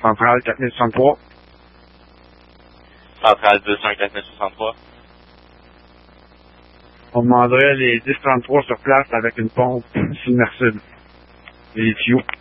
Centrale 4063. Centrale 201 4063. On demanderait les 1033 sur place avec une pompe submersible. Et les tuyaux.